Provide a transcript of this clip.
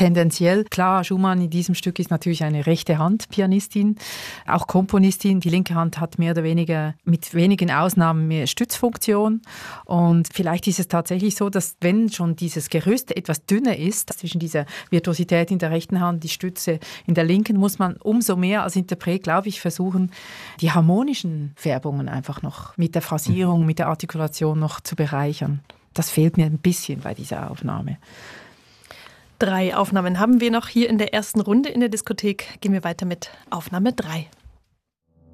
tendenziell. Klar, Schumann in diesem Stück ist natürlich eine rechte Hand-Pianistin, auch Komponistin. Die linke Hand hat mehr oder weniger mit wenigen Ausnahmen mehr Stützfunktion. Und vielleicht ist es tatsächlich so, dass wenn schon dieses Gerüst etwas dünner ist, zwischen dieser Virtuosität in der rechten Hand, die Stütze in der linken, muss man umso mehr als Interpret, glaube ich, versuchen, die harmonischen Färbungen einfach noch mit der Phrasierung, mit der Artikulation noch zu bereichern. Das fehlt mir ein bisschen bei dieser Aufnahme. 3 Aufnahmen haben wir noch hier in der ersten Runde in der Diskothek. Gehen wir weiter mit Aufnahme 3.